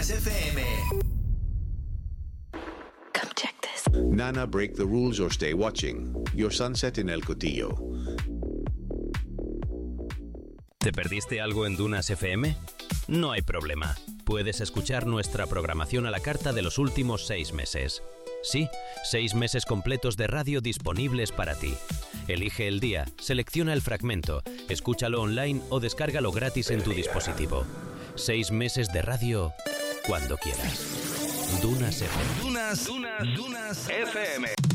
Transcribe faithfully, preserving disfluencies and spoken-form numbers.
Dunas F M. Come check this. Nana, break the rules or stay watching. Your sunset in El Cotillo. ¿Te perdiste algo en Dunas F M? No hay problema. Puedes escuchar nuestra programación a la carta de los últimos seis meses. Sí, seis meses completos de radio disponibles para ti. Elige el día, selecciona el fragmento, escúchalo online o descárgalo gratis en tu dispositivo. Seis meses de radio cuando quieras. Dunas F M. Dunas, Dunas, Dunas F M.